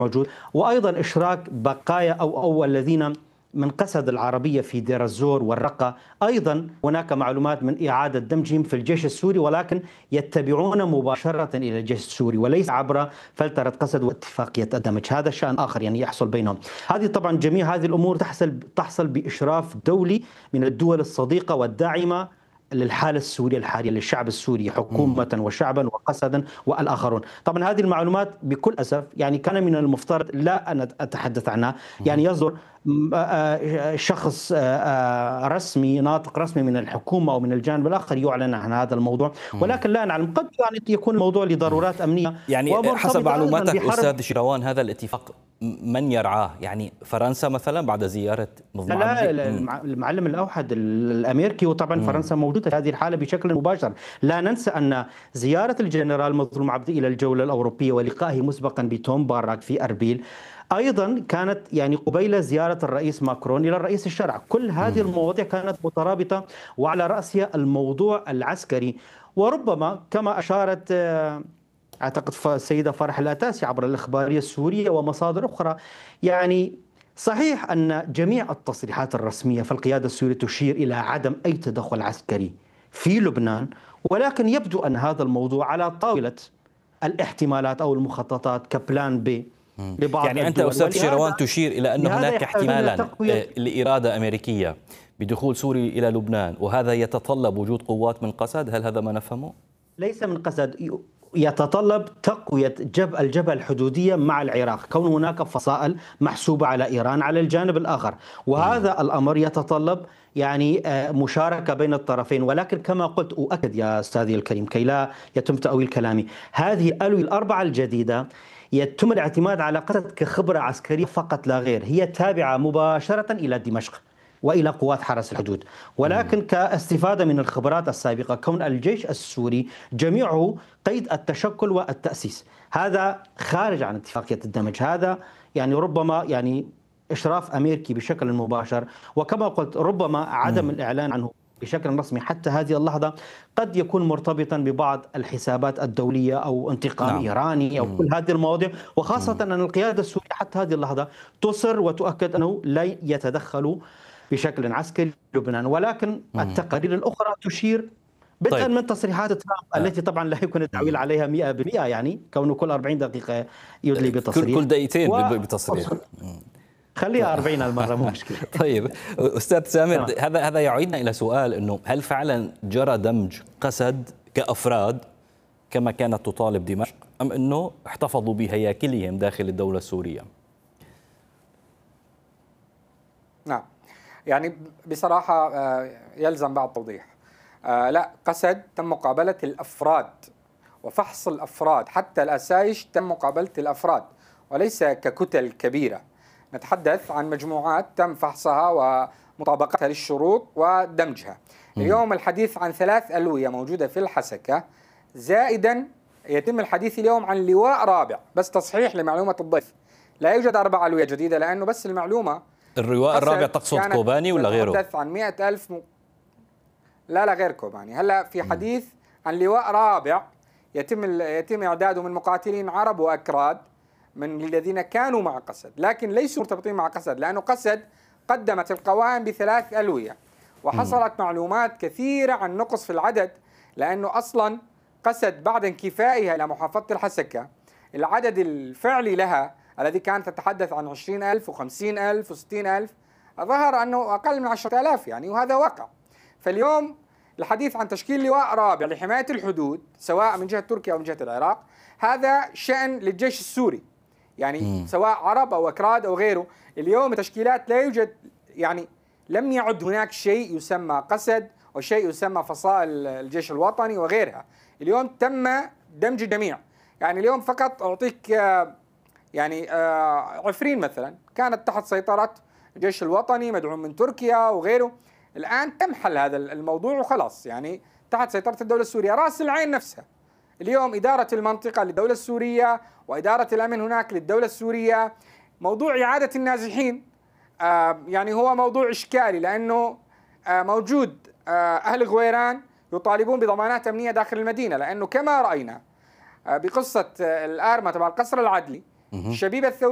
موجود، وأيضا إشراك بقايا أو الذين من قسد العربية في دير الزور والرقة. أيضا هناك معلومات من إعادة دمجهم في الجيش السوري، ولكن يتبعون مباشرة إلى الجيش السوري وليس عبر فلترة قسد واتفاقية الدمج. هذا شأن آخر يعني يحصل بينهم. هذه طبعا جميع هذه الأمور تحصل بإشراف دولي من الدول الصديقة والداعمة للحالة السورية الحالية، للشعب السوري حكومة وشعبا وقسدا والآخرون. طبعا هذه المعلومات بكل أسف يعني كان من المفترض لا أن أتحدث عنها، يعني يصدر شخص رسمي ناطق رسمي من الحكومة أو من الجانب الآخر يعلن عن هذا الموضوع، ولكن لا نعلم، قد يعني يكون الموضوع لضرورات أمنية. يعني حسب معلوماتك أستاذ شيروان هذا الاتفاق من يرعاه؟ يعني فرنسا مثلا بعد زيارة مظلوم لا المعلم الأوحد الأمريكي، وطبعا فرنسا موجودة في هذه الحالة بشكل مباشر. لا ننسى أن زيارة الجنرال مظلوم عبدي إلى الجولة الأوروبية ولقائه مسبقا بتوم باراك في أربيل أيضا كانت يعني قبيل زيارة الرئيس ماكرون إلى الرئيس الشرع. كل هذه المواضيع كانت مترابطة وعلى رأسها الموضوع العسكري. وربما كما أشارت أعتقد السيدة فرح الأتاسي عبر الإخبارية السورية ومصادر أخرى، يعني صحيح أن جميع التصريحات الرسمية في القيادة السورية تشير إلى عدم أي تدخل عسكري في لبنان، ولكن يبدو أن هذا الموضوع على طاولة الاحتمالات أو المخططات كبلان بي لبعض يعني أنت أستاذ شيروان تشير إلى أن هناك احتمالا لإرادة أمريكية بدخول سوريا إلى لبنان، وهذا يتطلب وجود قوات من قسد. هل هذا ما نفهمه؟ ليس من قسد، يتطلب تقوية الجبهة الحدودية مع العراق، كون هناك فصائل محسوبة على إيران على الجانب الآخر، وهذا الأمر يتطلب يعني مشاركة بين الطرفين. ولكن كما قلت أؤكد يا أستاذي الكريم كي لا يتم تأويل كلامي، هذه الألوية الأربعة الجديدة يتم الاعتماد على قسد كخبرة عسكرية فقط لا غير، هي تابعة مباشرة إلى دمشق وإلى قوات حرس الحدود، ولكن كاستفادة من الخبرات السابقة، كون الجيش السوري جميعه قيد التشكل والتأسيس، هذا خارج عن اتفاقية الدمج. هذا يعني ربما يعني إشراف أمريكي بشكل مباشر، وكما قلت ربما عدم الإعلان عنه بشكل رسمي حتى هذه اللحظة قد يكون مرتبطا ببعض الحسابات الدولية أو انتقام إيراني أو كل هذه المواضيع، وخاصة أن القيادة السورية حتى هذه اللحظة تصر وتؤكد أنه لا يتدخلوا بشكل عسكري لبنان. ولكن التقارير الأخرى تشير بدءا من تصريحات ترامب التي طبعا لا يمكن التعويل عليها 100%، يعني كونه كل 40 دقيقة يدلي بتصريح، كل دقيقتين بتصريح، خليها 40 المرة مو مشكلة. طيب أستاذ سامر، هذا يعيدنا إلى سؤال إنه هل فعلا جرى دمج قسد كأفراد كما كانت تطالب دمشق، أم إنه احتفظوا بهياكلهم داخل الدولة السورية؟ نعم، يعني بصراحة يلزم بعض توضيح. لا، قسد تم مقابلة الأفراد وفحص الأفراد، حتى الأسايش تم مقابلة الأفراد وليس ككتل كبيرة. نتحدث عن مجموعات تم فحصها ومطابقتها للشروط ودمجها. اليوم الحديث عن 3 ألوية موجودة في الحسكة، زائدا يتم الحديث اليوم عن لواء رابع. بس تصحيح لمعلومة الضيف، لا يوجد 4 ألوية جديدة، لأنه بس المعلومة اللواء الرابع تقصد كوباني ولا غيره؟ نتحدث عن 100,000 لا غير كوباني. هلا في حديث عن لواء رابع يتم إعداده من مقاتلين عرب وأكراد من الذين كانوا مع قسد، لكن ليسوا مرتبطين مع قسد، لأنه قسد قدمت القوائم ب3 ألوية، وحصلت معلومات كثيرة عن نقص في العدد، لأنه أصلا قسد بعد انكفائها إلى محافظة الحسكة العدد الفعلي لها الذي كانت تتحدث عن 20,000 و50,000 و60,000 ظهر أنه أقل من 10,000 يعني، وهذا واقع. فاليوم الحديث عن تشكيل لواء رابع لحماية الحدود سواء من جهة تركيا أو من جهة العراق، هذا شأن للجيش السوري، يعني سواء عرب أو أكراد أو غيره. اليوم تشكيلات لا يوجد، يعني لم يعد هناك شيء يسمى قسد وشيء يسمى فصائل الجيش الوطني وغيرها. اليوم تم دمج الجميع. يعني اليوم فقط أعطيك يعني عفرين مثلا كانت تحت سيطرة الجيش الوطني مدعوم من تركيا وغيره، الآن تم حل هذا الموضوع وخلاص، يعني تحت سيطرة الدولة السورية. رأس العين نفسها اليوم إدارة المنطقة للدولة السورية وإدارة الأمن هناك للدولة السورية. موضوع إعادة النازحين يعني هو موضوع إشكالي، لأنه موجود أهل غويران يطالبون بضمانات أمنية داخل المدينة، لأنه كما رأينا بقصة الآرمة تبع القصر العدلي الشبيبة الثورية